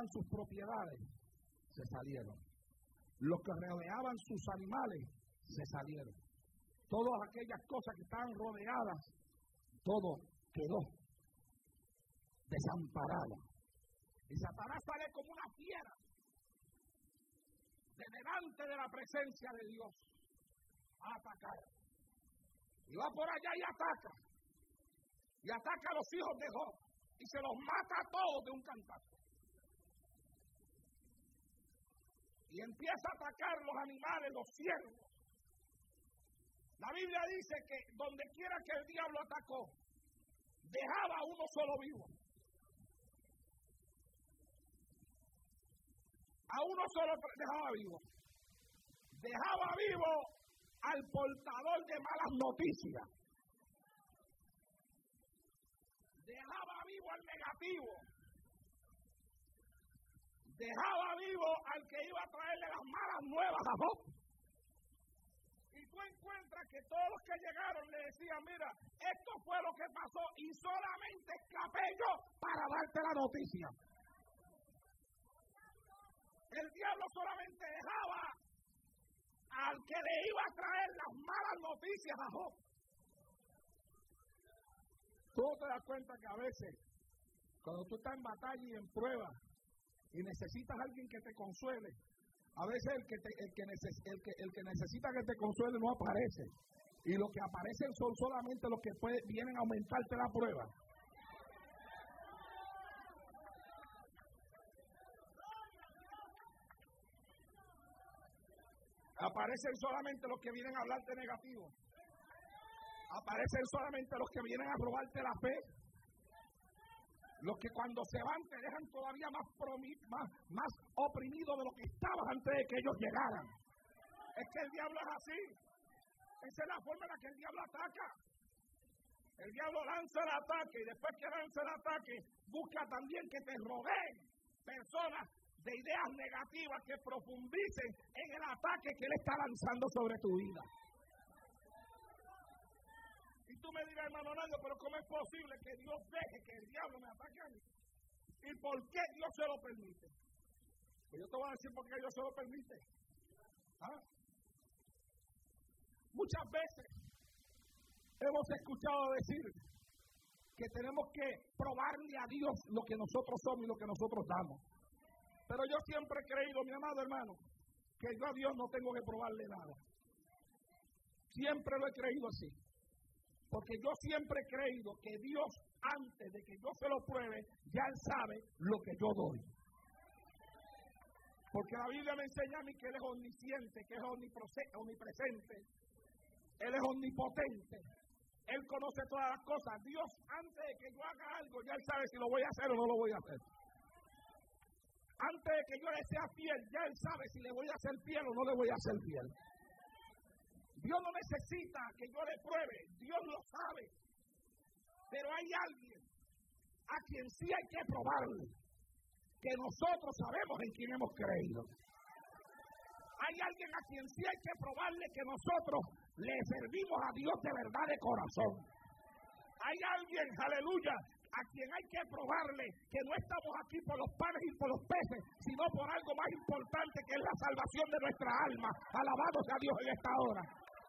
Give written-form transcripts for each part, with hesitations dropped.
rodeaban sus propiedades se salieron. Los que rodeaban sus animales se salieron. Todas aquellas cosas que estaban rodeadas, todo quedó desamparado. Y Satanás sale como una fiera de delante de la presencia de Dios a atacar. Y va por allá y ataca. Y ataca a los hijos de Job. Y se los mata a todos de un cantazo. Y empieza a atacar los animales, los ciervos. La Biblia dice que donde quiera que el diablo atacó, dejaba a uno solo vivo. A uno solo dejaba vivo. Dejaba vivo al portador de malas noticias. Dejaba vivo al negativo. Dejaba vivo al que iba a traerle las malas nuevas a Job. Y tú encuentras que todos los que llegaron le decían, mira, esto fue lo que pasó y solamente escapé yo para darte la noticia. El diablo solamente dejaba al que le iba a traer las malas noticias a Job. Tú te das cuenta que a veces, cuando tú estás en batalla y en prueba, y necesitas a alguien que te consuele, a veces el que necesita que te consuele no aparece. Y los que aparecen son solamente los que vienen a aumentarte la prueba. Aparecen solamente los que vienen a hablarte negativo. Aparecen solamente los que vienen a robarte la fe. Los que cuando se van te dejan todavía más oprimido de lo que estabas antes de que ellos llegaran. Es que el diablo es así. Esa es la forma en la que el diablo ataca. El diablo lanza el ataque y después que lanza el ataque busca también que te rodeen personas de ideas negativas que profundicen en el ataque que él está lanzando sobre tu vida. Y tú me dirás, hermano Nando, pero ¿cómo es posible que Dios deje que el diablo me ataque a mí? ¿Y por qué Dios se lo permite? Pues yo te voy a decir por qué Dios se lo permite. Muchas veces hemos escuchado decir que tenemos que probarle a Dios lo que nosotros somos y lo que nosotros damos. Pero yo siempre he creído, mi amado hermano, que yo a Dios no tengo que probarle nada. Siempre lo he creído así. Porque yo siempre he creído que Dios, antes de que yo se lo pruebe, ya Él sabe lo que yo doy. Porque la Biblia me enseña a mí que Él es omnisciente, que es omnipresente, Él es omnipotente, Él conoce todas las cosas. Dios, antes de que yo haga algo, ya Él sabe si lo voy a hacer o no lo voy a hacer. Antes de que yo le sea fiel, ya Él sabe si le voy a hacer fiel o no le voy a hacer fiel. Dios no necesita que yo le pruebe, Dios lo sabe. Pero hay alguien a quien sí hay que probarle, que nosotros sabemos en quién hemos creído. Hay alguien a quien sí hay que probarle que nosotros le servimos a Dios de verdad de corazón. Hay alguien, aleluya, a quien hay que probarle que no estamos aquí por los panes y por los peces, sino por algo más importante que es la salvación de nuestra alma. Alabado sea Dios en esta hora.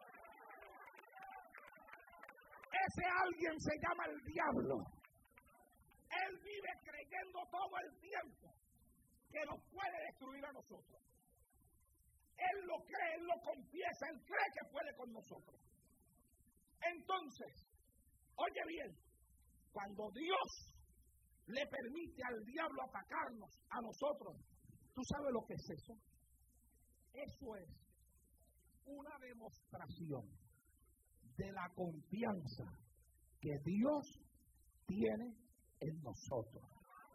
Ese alguien se llama el diablo. Él vive creyendo todo el tiempo que nos puede destruir a nosotros. Él lo cree, él lo confiesa, él cree que puede con nosotros. Entonces, oye bien, cuando Dios le permite al diablo atacarnos a nosotros, ¿tú sabes lo que es eso? Eso es una demostración de la confianza que Dios tiene en nosotros.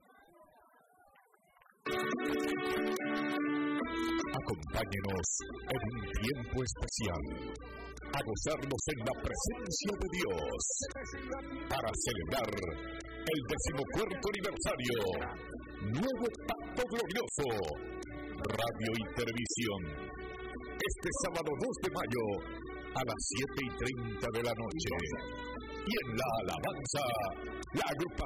Acompáñenos en un tiempo especial a gozarnos en la presencia de Dios para celebrar el 14º aniversario Nuevo Pacto Glorioso, radio y televisión. Este sábado 2 de mayo a las 7:30 de la noche. Y en la alabanza, la agrupación